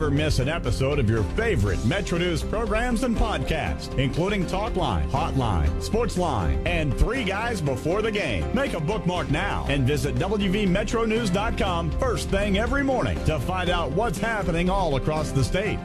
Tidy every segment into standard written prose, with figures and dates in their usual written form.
never miss an episode of your favorite Metro News programs and podcasts, including Talk Line, Hotline, Sports Line, and 3 Guys Before the Game. Make a bookmark now and visit WVMetroNews.com first thing every morning to find out what's happening all across the state.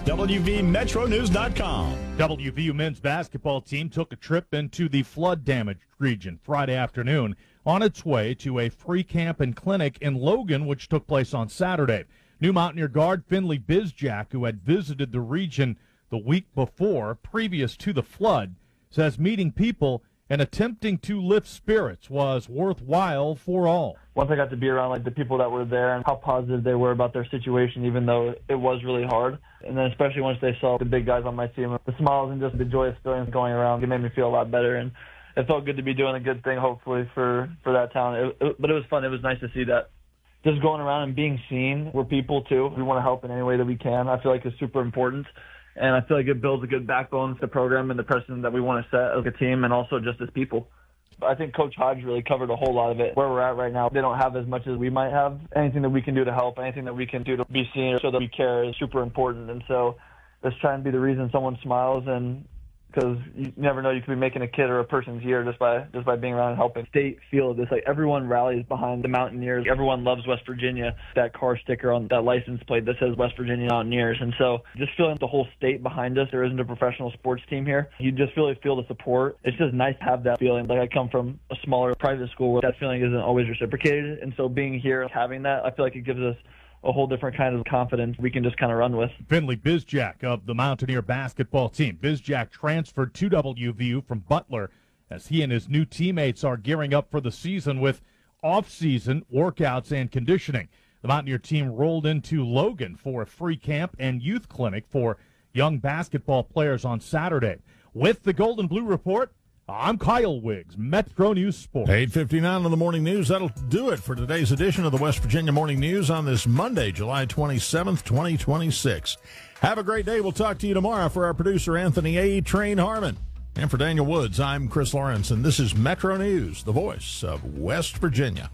WVMetroNews.com. WVU men's basketball team took a trip into the flood-damaged region Friday afternoon on its way to a free camp and clinic in Logan, which took place on Saturday. New Mountaineer guard Finley Bizjack, who had visited the region the week before, previous to the flood, says meeting people and attempting to lift spirits was worthwhile for all. Once I got to be around the people that were there and how positive they were about their situation, even though it was really hard. And then especially once they saw the big guys on my team, the smiles and just the joyous feelings going around, it made me feel a lot better. And it felt good to be doing a good thing, hopefully, for that town. But it was fun. It was nice to see that. Just going around and being seen. We're people, too. We want to help in any way that we can. I feel like it's super important. And I feel like it builds a good backbone to the program and the precedent that we want to set as a team and also just as people. I think Coach Hodge really covered a whole lot of it. Where we're at right now, they don't have as much as we might have. Anything that we can do to help, anything that we can do to be seen or show that we care is super important. And so let's try and be the reason someone smiles, and because you never know, you could be making a kid or a person's year just by being around and helping. State feel of this, everyone rallies behind the Mountaineers. Everyone loves West Virginia. That car sticker on that license plate that says West Virginia Mountaineers. And so just feeling the whole state behind us. There isn't a professional sports team here. You just really feel the support. It's just nice to have that feeling. I come from a smaller private school where that feeling isn't always reciprocated. And so being here, having that, I feel like it gives us a whole different kind of confidence we can just kind of run with. Finley Bizjack of the Mountaineer basketball team. Bizjack transferred to WVU from Butler as he and his new teammates are gearing up for the season with off-season workouts and conditioning. The Mountaineer team rolled into Logan for a free camp and youth clinic for young basketball players on Saturday. With the Golden Blue Report, I'm Kyle Wiggs, Metro News Sports. 8:59 on the Morning News. That'll do it for today's edition of the West Virginia Morning News on this Monday, July 27th, 2026. Have a great day. We'll talk to you tomorrow. For our producer, Anthony A. Train Harmon. And for Daniel Woods, I'm Chris Lawrence, and this is Metro News, the voice of West Virginia.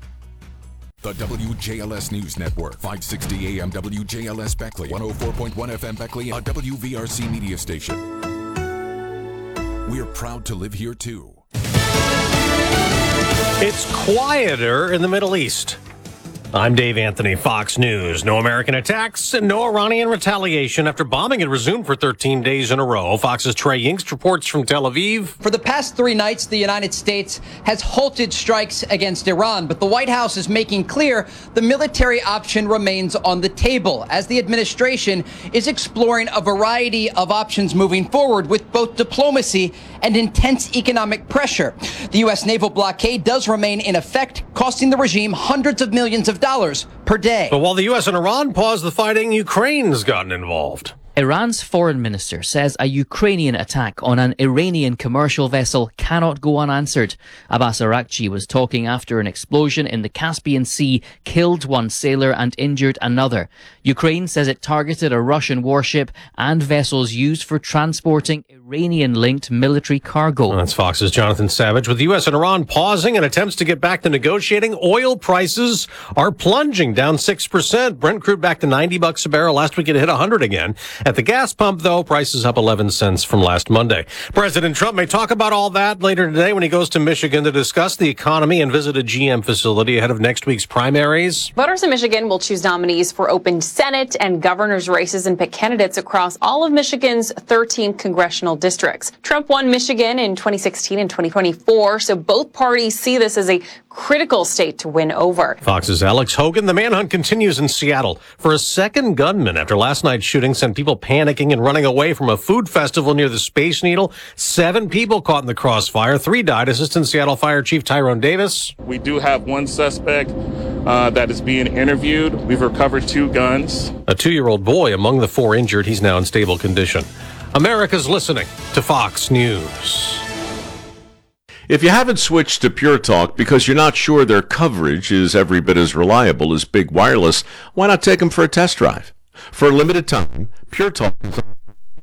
The WJLS News Network, 560 AM WJLS Beckley, 104.1 FM Beckley, a WVRC media station. We're proud to live here, too. It's quieter in the Middle East. I'm Dave Anthony, Fox News. No American attacks and no Iranian retaliation after bombing had resumed for 13 days in a row. Fox's Trey Yingst reports from Tel Aviv. For the past 3 nights, the United States has halted strikes against Iran, but the White House is making clear the military option remains on the table as the administration is exploring a variety of options moving forward with both diplomacy and intense economic pressure. The U.S. naval blockade does remain in effect, costing the regime hundreds of millions of dollars per day. But while the U.S. and Iran pause the fighting, Ukraine's gotten involved. Iran's foreign minister says a Ukrainian attack on an Iranian commercial vessel cannot go unanswered. Abbas Araghchi was talking after an explosion in the Caspian Sea killed one sailor and injured another. Ukraine says it targeted a Russian warship and vessels used for transporting Iranian-linked military cargo. That's Fox's Jonathan Savage. With the U.S. and Iran pausing and attempts to get back to negotiating, oil prices are plunging, down 6%. Brent crude back to $90 a barrel. Last week it hit 100 again. At the gas pump, though, prices up 11 cents from last Monday. President Trump may talk about all that later today when he goes to Michigan to discuss the economy and visit a GM facility ahead of next week's primaries. Voters in Michigan will choose nominees for open Senate and governor's races and pick candidates across all of Michigan's 13 congressional districts. Trump won Michigan in 2016 and 2024, so both parties see this as a critical state to win over. Fox's Alex Hogan. The manhunt continues in Seattle for a second gunman after last night's shooting sent people panicking and running away from a food festival near the Space Needle. 7 people caught in the crossfire. 3 died. Assistant Seattle Fire Chief Tyrone Davis. We do have one suspect that is being interviewed. We've recovered 2 guns. A 2-year-old boy among the 4 injured. He's now in stable condition. America's listening to Fox News. If you haven't switched to Pure Talk because you're not sure their coverage is every bit as reliable as Big Wireless, why not take them for a test drive? For a limited time, Pure Talk is